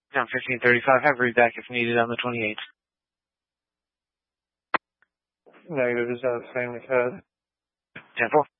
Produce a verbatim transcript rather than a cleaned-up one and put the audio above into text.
Down fifteen thirty-five, have read back if needed on the twenty-eighth. Negative, is that the same as had? ten four.